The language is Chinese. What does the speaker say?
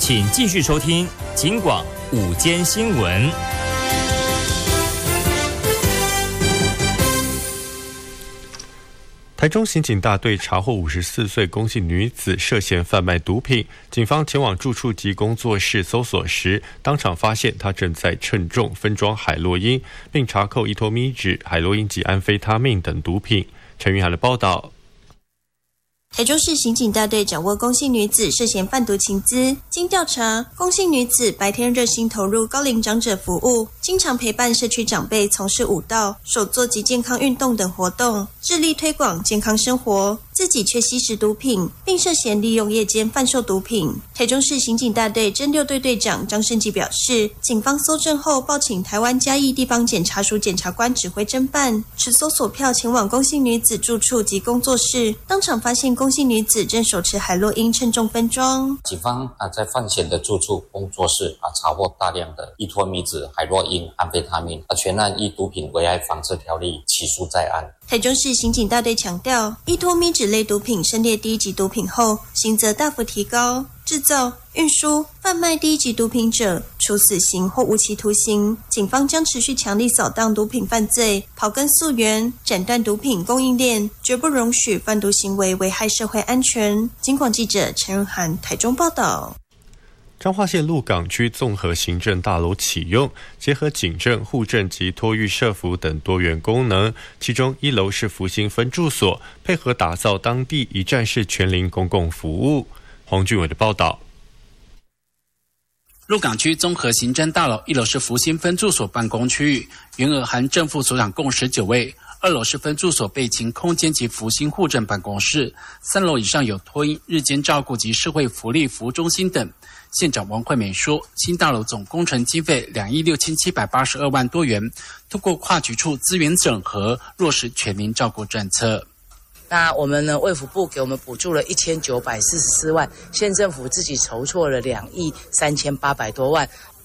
请继续收听警广午间新闻。 台中刑警大队查获54岁龚姓女子涉嫌贩卖毒品，警方前往住处及工作室搜索时，当场发现她正在称重分装海洛因，并查扣依托咪酯、海洛因及安非他命等毒品。陈云涵的报道。 台中市刑警大队掌握龚姓女子涉嫌贩毒情资，经调查，龚姓女子白天热心投入高龄长者服务，经常陪伴社区长辈从事舞蹈、手作及健康运动等活动，致力推广健康生活，自己却吸食毒品，并涉嫌利用夜间贩售毒品。台中市刑警大队侦六队队长张胜基表示，警方搜证后报请台湾嘉义地方检察署检察官指挥侦办，持搜索票前往龚姓女子住处及工作室，当场发现龚姓女子正手持海洛因称重分装。 警方在犯嫌的住处、工作室查获大量的依托咪酯、海洛因、安非他命，全案依毒品危害防治条例起诉在案。 台中市刑警大队强调，依托咪酯类毒品申列第一级毒品后，刑责大幅提高，制造、运输、贩卖第一级毒品者，处死刑或无期徒刑。警方将持续强力扫荡毒品犯罪，刨根溯源，斩断毒品供应链，绝不容许贩毒行为危害社会安全。警广记者陈润涵台中报道。 彰化县鹿港区综合行政大楼启用，结合警政、户政及托育社福等多元功能。其中一楼是福兴分驻所，配合打造当地一站式全龄公共服务。黄俊伟的报道。 鹿港区综合行政大楼一楼是福兴分驻所办公区域，员额含正副所长共19位。2楼是分驻所备勤空间及福兴户政办公室，3楼以上有托婴、日间照顾及社会福利服务中心等。县长王惠美说，新大楼总工程经费2亿6782万多元，通过跨局处资源整合，落实全民照顾政策。 那我们呢，卫福部给我们补助了1944万，县政府自己筹措了2亿3800多万。